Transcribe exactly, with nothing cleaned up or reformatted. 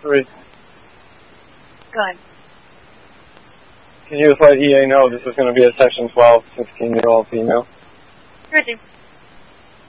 Three. Go ahead. Can you just let E A know this is going to be a Section twelve, sixteen-year-old female? Sure do.